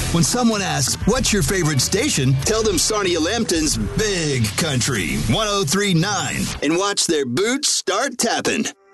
When someone asks, what's your favorite station? Tell them Sarnia Lambton's Big Country 103.9 and watch their boots start tapping.